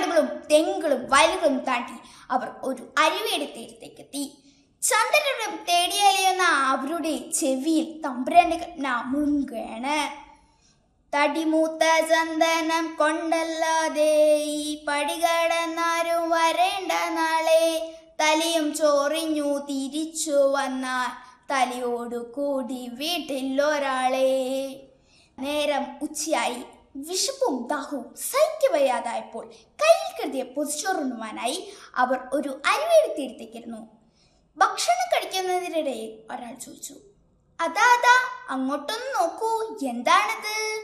കാടുകളും തെങ്ങുകളും വയലുകളും താണ്ടി അവർ ഒരു അരുവിയുടെ തീരത്തേക്കെത്തി. ചന്ദ്രനും തേടിയലയുന്ന അവരുടെ ചെവിയിൽ തമ്പുരാന്റെ കൽപ്പന മുഴുകുകയാണ്. തടിമൂത്ത ചന്ദനം കൊണ്ടല്ലാതെ ഈ പടികടന്നാരും വരേണ്ട നാളെ, തലയും ചോറിഞ്ഞു തിരിച്ചു വന്നാൽ തലയോടു കൂടി വീട്ടിലൊരാളെ. നേരം ഉച്ചയായി. വിശപ്പും ദാഹവും സഹിക്കവയ്യാതായപ്പോൾ കയ്യിൽ കരുതിയ പൊതിച്ചോറുണ്ണുവാനായി അവർ ഒരു അരുവിയുടെ തീരത്തേക്കിരുന്നു. ഭക്ഷണം കഴിക്കുന്നതിനിടെ ഒരാൾ ചോദിച്ചു, അതാ അങ്ങോട്ടൊന്ന് നോക്കൂ, എന്താണത്?